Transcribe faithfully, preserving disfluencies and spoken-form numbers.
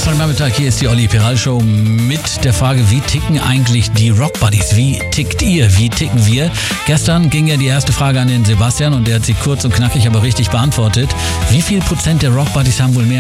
Freitagnachmittag, hier ist die Olli Peral Show mit der Frage, wie ticken eigentlich die Rock Buddies? Wie tickt ihr? Wie ticken wir? Gestern ging ja die erste Frage an den Sebastian und der hat sie kurz und knackig, aber richtig beantwortet. Wie viel Prozent der Rock Buddies haben wohl mehr